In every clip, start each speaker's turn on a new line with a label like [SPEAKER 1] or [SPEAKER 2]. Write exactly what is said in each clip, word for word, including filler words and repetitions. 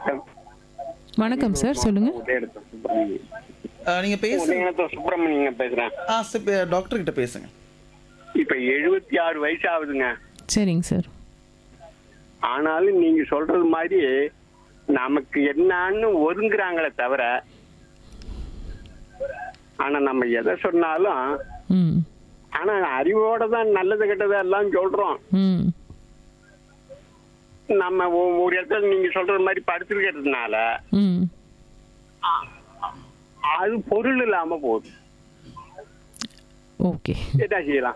[SPEAKER 1] வணக்கம் சார், சொல்லுங்க.
[SPEAKER 2] உதயநத்தம் சுப்பிரமணியன்.
[SPEAKER 3] ஆ, நீங்க பேசுங்க.
[SPEAKER 2] உதயநத்தம் சுப்பிரமணியங்க பேசுறேன்.
[SPEAKER 3] ஆ சரி, டாக்டர் கிட்ட பேசுங்க.
[SPEAKER 2] இப்ப எழுபத்தி ஆறு வயசு ஆகுதுங்க.
[SPEAKER 1] சரிங்க சார்.
[SPEAKER 2] ஆனாலும் நீங்க சொல்றது மாதிரி நமக்கு என்னன்னு ஒதுங்குறாங்களே தவிர, ஆனா நம்ம எதை சொன்னாலும்
[SPEAKER 1] ம்
[SPEAKER 2] ஆனா அறிவோட தான் நல்லது கெட்டது எல்லாம் சொல்றோம்.
[SPEAKER 1] ம்
[SPEAKER 2] நம்ம ஒ- ஒரு இடத்துல நீங்க சொல்றது மாதிரி படுத்துருக்கிறதுனால
[SPEAKER 1] ம்
[SPEAKER 2] அது பொருள் இல்லாம போகுது.
[SPEAKER 1] ஓகே
[SPEAKER 2] என்ன செய்யலாம்?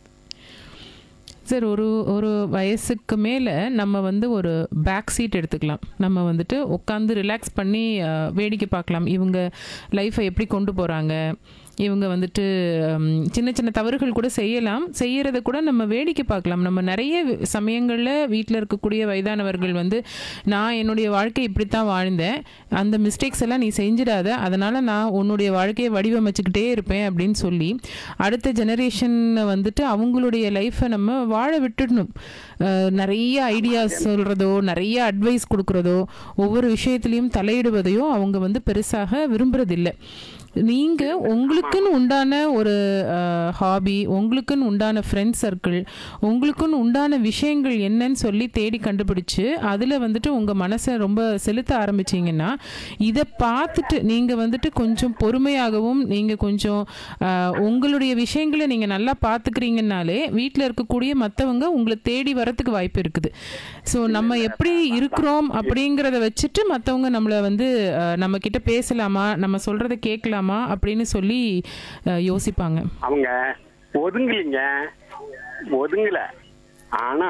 [SPEAKER 1] சார், ஒரு ஒரு வயசுக்கு மேலே நம்ம வந்து ஒரு பேக் சீட் எடுத்துக்கலாம். நம்ம வந்துட்டு உட்காந்து ரிலாக்ஸ் பண்ணி அஹ், வேடிக்கை பார்க்கலாம். இவங்க லைஃப்பை எப்படி கொண்டு போகிறாங்க, இவங்க வந்துட்டு ஹம், சின்ன சின்ன தவறுகள் கூட செய்யலாம். செய்யறத கூட நம்ம வேடிக்கை பார்க்கலாம். நம்ம நிறைய சமயங்களில் வீட்டில் இருக்கக்கூடிய வயதானவர்கள் வந்து, நான் என்னுடைய வாழ்க்கை இப்படித்தான் வாழ்ந்தேன், அந்த மிஸ்டேக்ஸ் எல்லாம் நீ செஞ்சிடாத, அதனால் நான் உன்னுடைய வாழ்க்கையை வடிவமைச்சுக்கிட்டே இருப்பேன் அப்படின்னு சொல்லி அடுத்த ஜெனரேஷன் வந்துட்டு அவங்களுடைய லைஃப்பை நம்ம வாழ விட்டுடணும். அஹ், நிறைய ஐடியாஸ் சொல்கிறதோ, நிறைய அட்வைஸ் கொடுக்குறதோ, ஒவ்வொரு விஷயத்துலையும் தலையிடுவதையோ அவங்க வந்து பெருசாக விரும்புறதில்லை. நீங்கள் உங்களுக்குன்னு உண்டான ஒரு ஹாபி, உங்களுக்குன்னு உண்டான ஃப்ரெண்ட் சர்க்கிள், உங்களுக்குன்னு உண்டான விஷயங்கள் என்னன்னு சொல்லி தேடி கண்டுபிடிச்சு அதில் வந்துட்டு உங்கள் மனசை ரொம்ப செலுத்த ஆரம்பிச்சிங்கன்னா, இதை பார்த்துட்டு நீங்கள் வந்துட்டு கொஞ்சம் பொறுமையாகவும், நீங்கள் கொஞ்சம் அஹ், உங்களுடைய விஷயங்களை நீங்கள் நல்லா பார்த்துக்கிறீங்கன்னாலே வீட்டில் இருக்கக்கூடிய மற்றவங்க உங்களை தேடி வரத்துக்கு வாய்ப்பு இருக்குது. ஸோ நம்ம எப்படி இருக்கிறோம் அப்படிங்கிறத வச்சுட்டு மற்றவங்க நம்மளை வந்து அஹ், நம்ம கிட்ட பேசலாமா, நம்ம சொல்கிறத கேட்கலாமா அப்படின்னு சொல்லி அஹ், யோசிப்பாங்க.
[SPEAKER 2] அவங்க ஒதுங்கலிங்க, ஒதுங்கல. ஆனா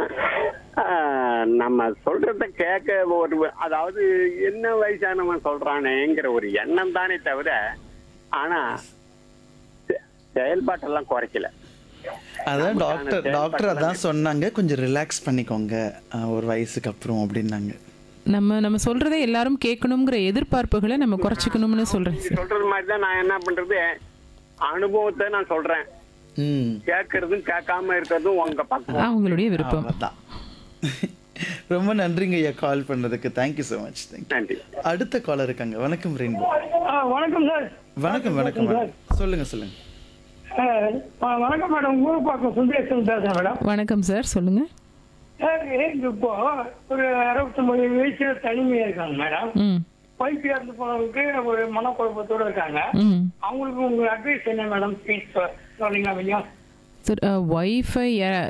[SPEAKER 2] ஆஹ், நம்ம சொல்றத கேட்க ஒரு, அதாவது என்ன வயசானவன் சொல்றானேங்கிற ஒரு எண்ணம் தானே தவிர, ஆனா செ- செயல்பாட்டெல்லாம் குறைக்கல.
[SPEAKER 3] அதான் டாக்டர் டாக்டர் அதான் சொன்னாங்க, கொஞ்சம் ரிலாக்ஸ் பண்ணிக்கோங்க ஆ, ஒரு வயசுக்கு அப்புறம் அப்படின்னாங்க.
[SPEAKER 1] நம்ம நம்ம சொல்கிறத எல்லாரும் கேட்கணுங்கிற எதிர்பார்ப்புகளை நம்ம குறைச்சிக்கணும்னு சொல்கிறேன்
[SPEAKER 2] நீங்க
[SPEAKER 1] சார்.
[SPEAKER 2] சொல்றது மாதிரி தான் நான் என்ன பண்றது, அனுபவத்தை நான் சொல்றேன்.
[SPEAKER 3] ம்
[SPEAKER 2] கேட்கறதும் கேட்காம இருக்கிறதும் உங்க பக்கம்.
[SPEAKER 1] அவங்களுடைய விருப்பம்.
[SPEAKER 3] அவ்வளோதான். ரொம்ப நன்றிங்க ஐயா கால் பண்ணதுக்கு. Thank you so much. தேங்க்யூ.
[SPEAKER 2] நன்றி.
[SPEAKER 3] அடுத்த காலர் இருக்காங்க. வணக்கம் ரெயின்போ.
[SPEAKER 4] ஆ, வணக்கம் சார்.
[SPEAKER 3] வணக்கம் வணக்கம் வணக்கம். சொல்லுங்க சொல்லுங்க.
[SPEAKER 4] ஆ, ஆ, வணக்கம் மேடம். ஊர்பாக்கம் சுந்தரேசன் பேசுறேன் மேடம்.
[SPEAKER 1] வணக்கம் சார், சொல்லுங்கள்.
[SPEAKER 4] சார், எனக்கு இப்போ ஒரு அறுபத்தொன்பது வயசுல தனிமையா இருக்காங்க மேடம்.
[SPEAKER 1] ம்
[SPEAKER 4] ஒய்ஃப் இறந்து போனவங்களுக்கு ஒரு மனக்குழப்பத்தோட இருக்காங்க.
[SPEAKER 1] ம்
[SPEAKER 4] அவங்களுக்கு உங்க அட்வைஸ் என்ன மேடம்? ப்ளீஸ் சொல்லுங்க கொஞ்சம்.
[SPEAKER 1] சார், ஒய்ஃபை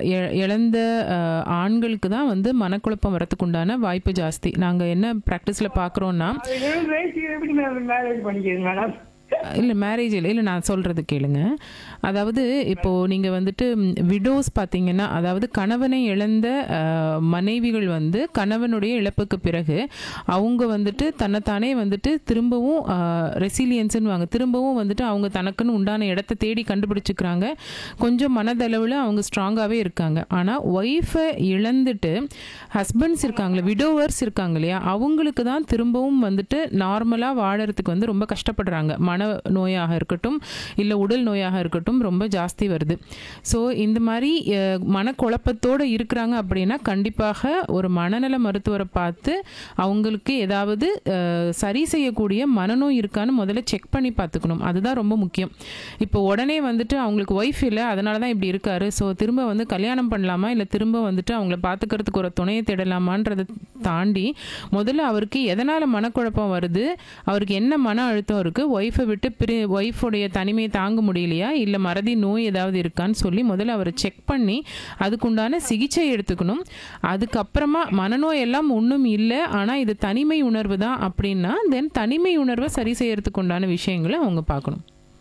[SPEAKER 1] இழந்த அஹ், ஆண்களுக்கு தான் வந்து மனக்குழப்பம் வரத்துக்கு உண்டான வாய்ப்பு ஜாஸ்தி. நாங்கள் என்ன ப்ராக்டிஸில் பார்க்குறோன்னா,
[SPEAKER 4] அது எழுபது வயசுக்கு எப்படி மேரேஜ் பண்ணிக்கிறது மேடம்?
[SPEAKER 1] இல்லை மேரேஜ் இல்லை இல்லை நான் சொல்கிறது கேளுங்க. அதாவது இப்போது நீங்கள் வந்துட்டு விடோஸ் பார்த்தீங்கன்னா, அதாவது கணவனை இழந்த அஹ், மனைவிகள் வந்து கணவனுடைய இழப்புக்கு பிறகு அவங்க வந்துட்டு தன்னைத்தானே வந்துட்டு திரும்பவும் ரெசிலியன்ஸ்ன்னு வாங்க, திரும்பவும் வந்துட்டு அவங்க தனக்குன்னு உண்டான இடத்த தேடி கண்டுபிடிச்சிக்கிறாங்க. கொஞ்சம் மனதளவில் அவங்க ஸ்ட்ராங்காகவே இருக்காங்க. ஆனால் ஒய்ஃபை இழந்துட்டு ஹஸ்பண்ட்ஸ் இருக்காங்களே, விடோவர்ஸ் இருக்காங்க இல்லையா, அவங்களுக்கு தான் திரும்பவும் வந்துட்டு நார்மலாக வாழறதுக்கு வந்து ரொம்ப கஷ்டப்படுறாங்க. மன நோயாக இருக்கட்டும், இல்லை உடல் நோயாக இருக்கட்டும், ரொம்ப ஜாஸ்தி வருது. ஸோ இந்த மாதிரி அஹ், மனக்குழப்பத்தோடு இருக்கிறாங்க அப்படின்னா கண்டிப்பாக ஒரு மனநல மருத்துவரை பார்த்து அவங்களுக்கு ஏதாவது அஹ், சரி செய்யக்கூடிய மனநோய் இருக்கான்னு முதல்ல செக் பண்ணி பார்த்துக்கணும். அதுதான் ரொம்ப முக்கியம். இப்போ உடனே வந்துட்டு அவங்களுக்கு ஒய்ஃப் இல்லை, அதனால தான் இப்படி இருக்காரு, ஸோ திரும்ப வந்து கல்யாணம் பண்ணலாமா, இல்லை திரும்ப வந்துட்டு அவங்கள பார்த்துக்கிறதுக்கு ஒரு துணையை தேடலாமான்றதை தாண்டி முதல்ல அவருக்கு எதனால் மனக்குழப்பம் வருது, அவருக்கு என்ன மன அழுத்தம் இருக்குது, ஒய்ஃபை விட்டு பிரி ஒய்ஃபுடைய தனிமையை தாங்க முடியலையா, இல்லை மறதி நோய் ஏதாவது இருக்கான்னு சொல்லி முதல்ல அவரை செக் பண்ணி அதுக்குண்டான சிகிச்சை எடுத்துக்கணும். அதுக்கப்புறமா மனநோய் எல்லாம் ஒன்றும் இல்லை, ஆனால் இது தனிமை உணர்வு தான் அப்படின்னா தென் தனிமை உணர்வை சரி செய்யறதுக்கு உண்டான விஷயங்களை அவங்க பார்க்கணும்.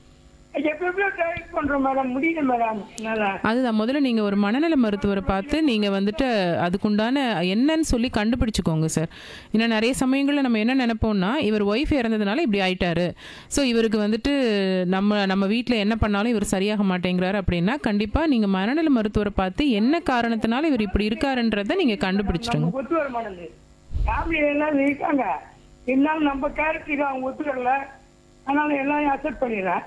[SPEAKER 4] எப்ப எப்படியோ ட்ரை பண்றோம் மேடம், முடியல மேடம் என்னால.
[SPEAKER 1] அதுதான் முதல்ல நீங்கள் ஒரு மனநல மருத்துவரை பார்த்து நீங்கள் வந்துட்டு அதுக்குண்டான என்னன்னு சொல்லி கண்டுபிடிச்சிக்கோங்க சார். ஏன்னா நிறைய சமயங்களில் நம்ம என்ன நினைப்போம்னா, இவர் ஒய்ஃப் இறந்ததுனால இப்படி ஆயிட்டாரு, ஸோ இவருக்கு வந்துட்டு நம்ம நம்ம வீட்டில் என்ன பண்ணாலும் இவர் சரியாக மாட்டேங்கிறாரு அப்படின்னா கண்டிப்பாக நீங்கள் மனநல மருத்துவரை பார்த்து என்ன காரணத்தினால இவர் இப்படி இருக்காருன்றதை நீங்கள் கண்டுபிடிச்சிடுங்க.
[SPEAKER 4] நமக்கு ஒத்து வர மாட்டேங்குது. ஃபேமிலி எல்லாம் இருக்காங்க, இருந்தாலும் நம்ம கேரக்டருக்கு அவங்க ஒத்துக்கல, அதனால எல்லாம் அக்செப்ட் பண்ணிடுறேன்.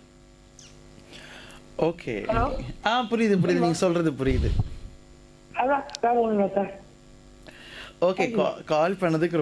[SPEAKER 3] ஓகே. ஆ புரியுது புரியுது, நீங்க சொல்றது புரியுது.
[SPEAKER 4] அதான் வேற ஒண்ணும் இல்லை சார்.
[SPEAKER 3] ஓகே, கால் பண்ணதுக்கு